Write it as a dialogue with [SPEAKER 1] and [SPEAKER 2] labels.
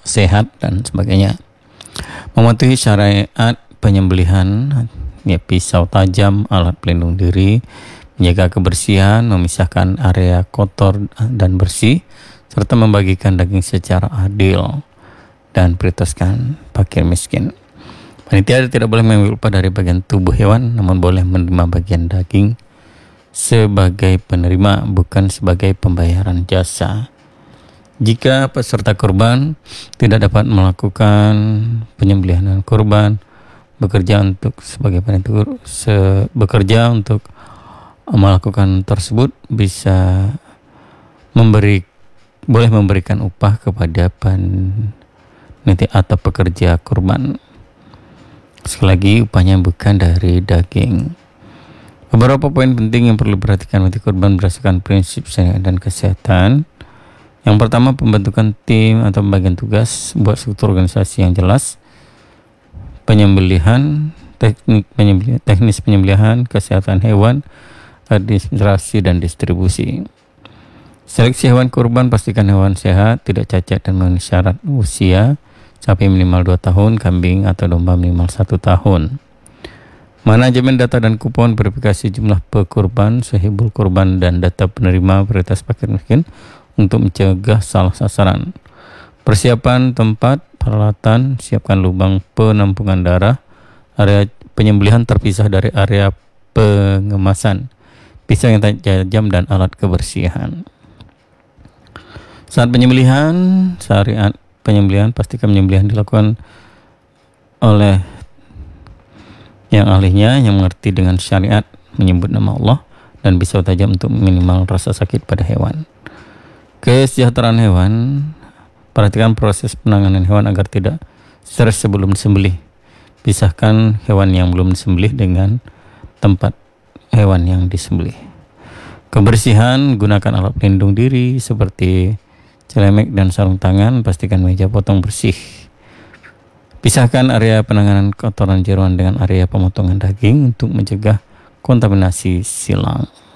[SPEAKER 1] sehat dan sebagainya. Mematuhi syariat penyembelihan, pisau tajam, alat pelindung diri, menjaga kebersihan, memisahkan area kotor dan bersih, serta membagikan daging secara adil dan prioritaskan fakir miskin. Panitia tidak boleh mengambil upah dari bagian tubuh hewan, namun boleh menerima bagian daging sebagai penerima, bukan sebagai pembayaran jasa. Jika peserta kurban tidak dapat melakukan penyembelihan kurban, bekerja untuk melakukan tersebut bisa boleh memberikan upah kepada panitia atau pekerja kurban. Sekali lagi, upahnya bukan dari daging. Beberapa poin penting yang perlu diperhatikan panitia kurban berdasarkan prinsip syariat dan kesehatan. Yang pertama, pembentukan tim atau pembagian tugas, buat struktur organisasi yang jelas, teknis penyembelihan, kesehatan hewan, administrasi dan distribusi. Seleksi hewan kurban, pastikan hewan sehat, tidak cacat dan memenuhi syarat usia, sapi minimal 2 tahun, kambing atau domba minimal 1 tahun. Manajemen data dan kupon, verifikasi jumlah pekurban, sahibul kurban dan data penerima prioritas fakir miskin untuk mencegah salah sasaran. Persiapan tempat, peralatan, siapkan lubang penampungan darah, area penyembelihan terpisah dari area pengemasan, pisau yang tajam dan alat kebersihan. Saat penyembelihan, syariat penyembelihan, pastikan penyembelihan dilakukan oleh yang ahlinya yang mengerti dengan syariat, menyebut nama Allah dan pisau tajam untuk minimal rasa sakit pada hewan. Kesejahteraan hewan, perhatikan proses penanganan hewan agar tidak stres sebelum disembelih. Pisahkan hewan yang belum disembelih dengan tempat hewan yang disembelih. Kebersihan, gunakan alat pelindung diri seperti celemek dan sarung tangan, pastikan meja potong bersih. Pisahkan area penanganan kotoran jeroan dengan area pemotongan daging untuk mencegah kontaminasi silang.